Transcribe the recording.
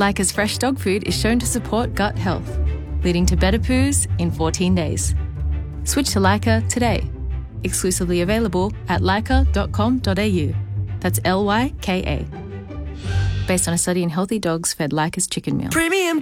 Lyca's fresh dog food is shown to support gut health, leading to better poos in 14 days. Switch to Lyca today. Exclusively available at lyca.com.au. That's Lyka. Based on a study in healthy dogs fed Lyca's chicken meal. Premium